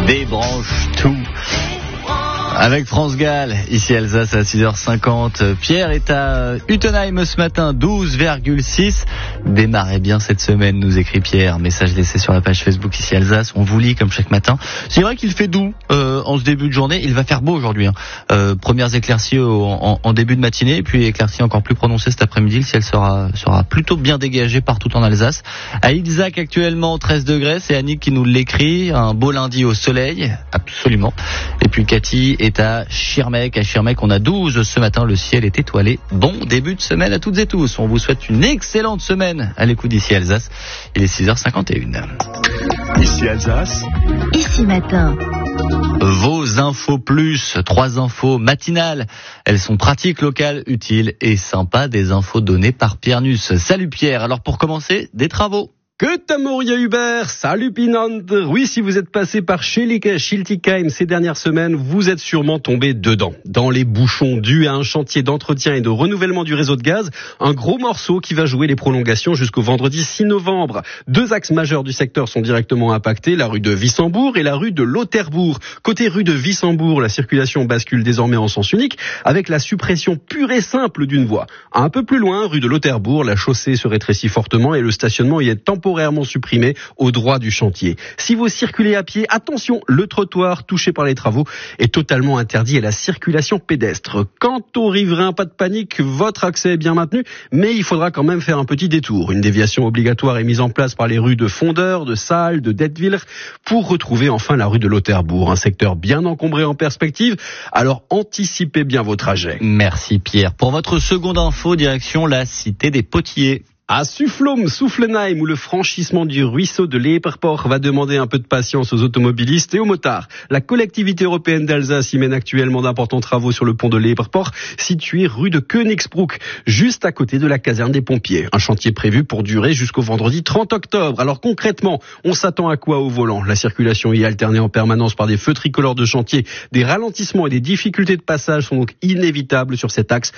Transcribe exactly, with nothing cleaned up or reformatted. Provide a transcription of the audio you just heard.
débranche tout. Avec France Gall, ici Alsace à six heures cinquante. Pierre est à Utenheim ce matin, douze virgule six. Démarrez bien cette semaine, nous écrit Pierre. Message laissé sur la page Facebook ici Alsace. On vous lit comme chaque matin. C'est vrai qu'il fait doux euh, en ce début de journée. Il va faire beau aujourd'hui. Hein. Euh, premières éclaircies au, en, en début de matinée, et puis éclaircies encore plus prononcées cet après-midi. Le ciel sera, sera plutôt bien dégagé partout en Alsace. À Ilzac actuellement treize degrés. C'est Annick qui nous l'écrit. Un beau lundi au soleil, absolument. Et puis Cathy est à Schirmeck. À Schirmeck, on a douze ce matin. Le ciel est étoilé. Bon début de semaine à toutes et tous. On vous souhaite une excellente semaine à l'écoute d'ici Alsace. Il est six heures cinquante et une. Ici Alsace. Ici matin. Vos infos plus, trois infos matinales. Elles sont pratiques, locales, utiles et sympas. Des infos données par Pierre Nuss. Salut Pierre. Alors pour commencer, des travaux. Que t'amour, ya Hubert, salut Pinant. Oui, si vous êtes passé par Schiltigheim ces dernières semaines, vous êtes sûrement tombé dedans. Dans les bouchons dus à un chantier d'entretien et de renouvellement du réseau de gaz, un gros morceau qui va jouer les prolongations jusqu'au vendredi six novembre. Deux axes majeurs du secteur sont directement impactés, la rue de Wissembourg et la rue de Lauterbourg. Côté rue de Wissembourg, la circulation bascule désormais en sens unique avec la suppression pure et simple d'une voie. Un peu plus loin, rue de Lauterbourg, la chaussée se rétrécit fortement et le stationnement y est temporairement temporairement supprimé au droit du chantier. Si vous circulez à pied, attention, le trottoir touché par les travaux est totalement interdit à la circulation pédestre. Quant aux riverains, pas de panique, votre accès est bien maintenu, mais il faudra quand même faire un petit détour. Une déviation obligatoire est mise en place par les rues de Fondeur, de Salles, de Detwiller pour retrouver enfin la rue de Lauterbourg, un secteur bien encombré en perspective. Alors anticipez bien vos trajets. Merci Pierre. Pour votre seconde info, direction la cité des Potiers. À Sufflum, Soufflenheim, où le franchissement du ruisseau de l'Eperport va demander un peu de patience aux automobilistes et aux motards. La collectivité européenne d'Alsace y mène actuellement d'importants travaux sur le pont de l'Eperport, situé rue de Königsbruck, juste à côté de la caserne des pompiers. Un chantier prévu pour durer jusqu'au vendredi trente octobre. Alors concrètement, on s'attend à quoi au volant? La circulation y est alternée en permanence par des feux tricolores de chantier. Des ralentissements et des difficultés de passage sont donc inévitables sur cet axe